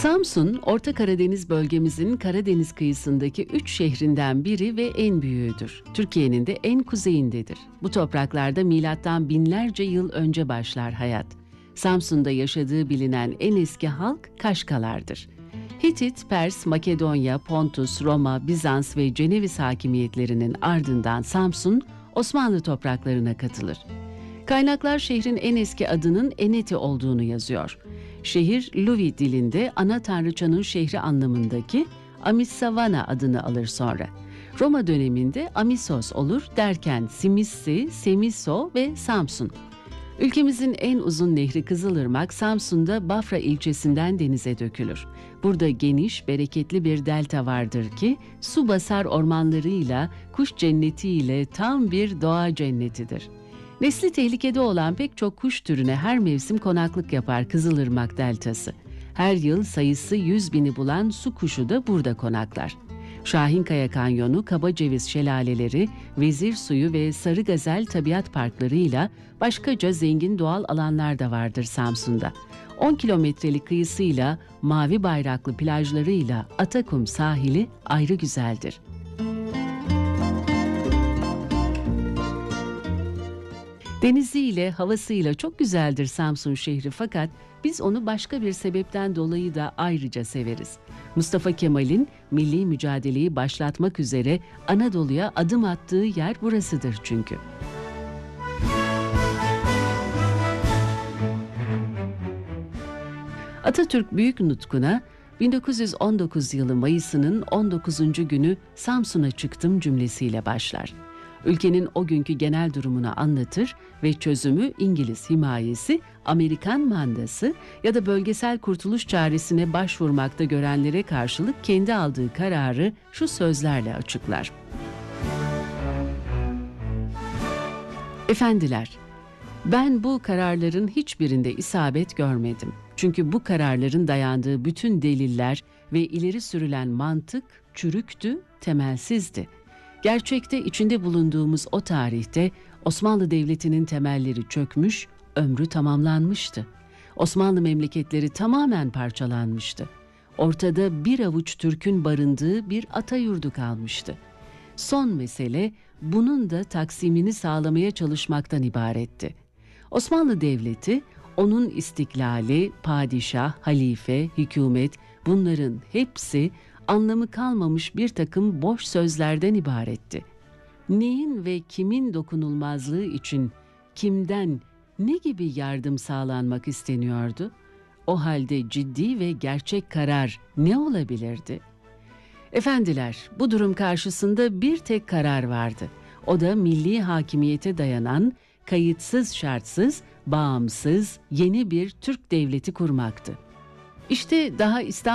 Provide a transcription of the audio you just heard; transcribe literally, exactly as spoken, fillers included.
Samsun, Orta Karadeniz bölgemizin Karadeniz kıyısındaki üç şehrinden biri ve en büyüğüdür. Türkiye'nin de en kuzeyindedir. Bu topraklarda milattan binlerce yıl önce başlar hayat. Samsun'da yaşadığı bilinen en eski halk Kaşkalardır. Hitit, Pers, Makedonya, Pontus, Roma, Bizans ve Ceneviz hakimiyetlerinin ardından Samsun, Osmanlı topraklarına katılır. Kaynaklar şehrin en eski adının Eneti olduğunu yazıyor. Şehir, Luvi dilinde ana tanrıçanın şehri anlamındaki Amissavana adını alır sonra. Roma döneminde Amisos olur derken Simissi, Semiso ve Samsun. Ülkemizin en uzun nehri Kızılırmak, Samsun'da Bafra ilçesinden denize dökülür. Burada geniş, bereketli bir delta vardır ki, su basar ormanlarıyla, kuş cennetiyle tam bir doğa cennetidir. Nesli tehlikede olan pek çok kuş türüne her mevsim konaklık yapar Kızılırmak deltası. Her yıl sayısı yüz bini bulan su kuşu da burada konaklar. Şahinkaya Kanyonu, Kabaceviz şelaleleri, Vezir Suyu ve Sarı Gazel tabiat parklarıyla başkaca zengin doğal alanlar da vardır Samsun'da. on kilometrelik kıyısıyla, mavi bayraklı plajlarıyla Atakum sahili ayrı güzeldir. Deniziyle, havasıyla çok güzeldir Samsun şehri, fakat biz onu başka bir sebepten dolayı da ayrıca severiz. Mustafa Kemal'in milli mücadeleyi başlatmak üzere Anadolu'ya adım attığı yer burasıdır çünkü. Atatürk Büyük Nutku'na bin dokuz yüz on dokuz yılı Mayıs'ının on dokuzuncu günü Samsun'a çıktım cümlesiyle başlar. Ülkenin o günkü genel durumunu anlatır ve çözümü İngiliz himayesi, Amerikan mandası ya da bölgesel kurtuluş çaresine başvurmakta görenlere karşılık kendi aldığı kararı şu sözlerle açıklar. Efendiler, ben bu kararların hiçbirinde isabet görmedim. Çünkü bu kararların dayandığı bütün deliller ve ileri sürülen mantık çürüktü, temelsizdi. Gerçekte içinde bulunduğumuz o tarihte Osmanlı Devleti'nin temelleri çökmüş, ömrü tamamlanmıştı. Osmanlı memleketleri tamamen parçalanmıştı. Ortada bir avuç Türk'ün barındığı bir atayurdu kalmıştı. Son mesele bunun da taksimini sağlamaya çalışmaktan ibaretti. Osmanlı Devleti, onun istiklali, padişah, halife, hükümet, bunların hepsi anlamı kalmamış bir takım boş sözlerden ibaretti. Neyin ve kimin dokunulmazlığı için kimden ne gibi yardım sağlanmak isteniyordu? O halde ciddi ve gerçek karar ne olabilirdi? Efendiler, bu durum karşısında bir tek karar vardı. O da milli hakimiyete dayanan, kayıtsız şartsız, bağımsız, yeni bir Türk devleti kurmaktı. İşte daha İstanbul